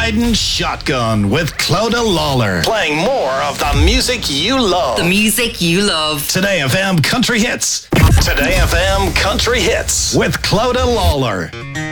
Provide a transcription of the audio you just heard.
Riding Shotgun with Clodagh Lawler. Playing more of the music you love. The music you love. Today FM Country Hits. Today FM Country Hits with Clodagh Lawler.